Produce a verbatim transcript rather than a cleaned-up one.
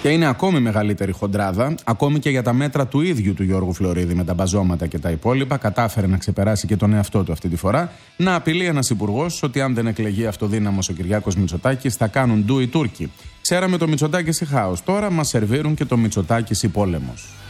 Και είναι ακόμη μεγαλύτερη χοντράδα, ακόμη και για τα μέτρα του ίδιου του Γιώργου Φλωρίδη με τα μπαζώματα και τα υπόλοιπα. Κατάφερε να ξεπεράσει και τον εαυτό του αυτή τη φορά. Να απειλεί ένας υπουργός ότι αν δεν εκλεγεί αυτοδύναμος ο Κυριάκος Μητσοτάκης θα κάνουν ντου οι Τούρκοι. Ξέραμε το Μητσοτάκης ή χάος. Τώρα μας σερβίρουν και το Μητσοτάκης ή πόλεμος.